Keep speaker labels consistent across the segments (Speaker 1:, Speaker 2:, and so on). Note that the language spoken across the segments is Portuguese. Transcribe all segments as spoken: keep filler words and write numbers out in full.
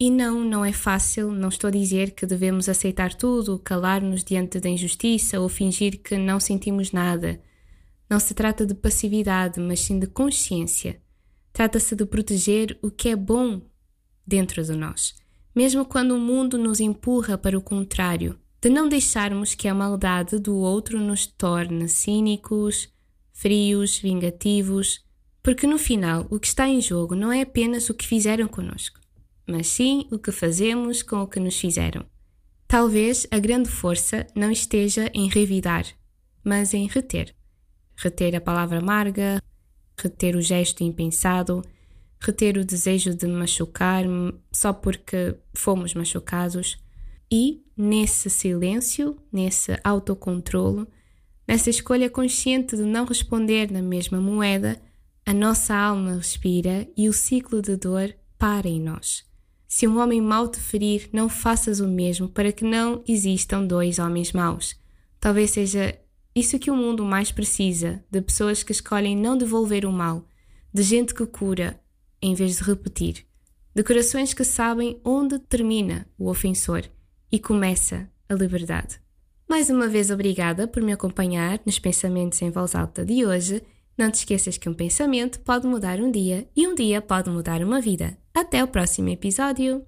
Speaker 1: E não, não é fácil, não estou a dizer que devemos aceitar tudo, calar-nos diante da injustiça ou fingir que não sentimos nada. Não se trata de passividade, mas sim de consciência. Trata-se de proteger o que é bom dentro de nós, mesmo quando o mundo nos empurra para o contrário, de não deixarmos que a maldade do outro nos torne cínicos, frios, vingativos, porque no final o que está em jogo não é apenas o que fizeram connosco, mas sim o que fazemos com o que nos fizeram. Talvez a grande força não esteja em revidar, mas em reter. Reter a palavra amarga, reter o gesto impensado, reter o desejo de machucar só porque fomos machucados. E, nesse silêncio, nesse autocontrolo, nessa escolha consciente de não responder na mesma moeda, a nossa alma respira e o ciclo de dor para em nós. Se um homem mau te ferir, não faças o mesmo para que não existam dois homens maus. Talvez seja isso que o mundo mais precisa, de pessoas que escolhem não devolver o mal, de gente que cura em vez de repetir, de corações que sabem onde termina o ofensor e começa a liberdade. Mais uma vez obrigada por me acompanhar nos Pensamentos em Voz Alta de hoje. Não te esqueças que um pensamento pode mudar um dia e um dia pode mudar uma vida. Até o próximo episódio.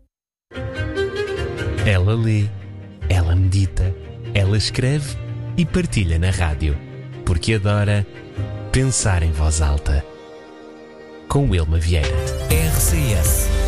Speaker 2: Ela lê, ela medita, ela escreve e partilha na rádio, porque adora pensar em voz alta. Com Wilma Vieira.
Speaker 3: R C S